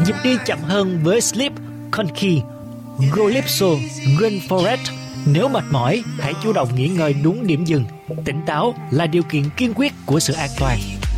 Nhịp đi chậm hơn với Sleep, Conky, Calypso, Rainforest. Nếu mệt mỏi, hãy chủ động nghỉ ngơi đúng điểm dừng. Tỉnh táo là điều kiện kiên quyết của sự an toàn.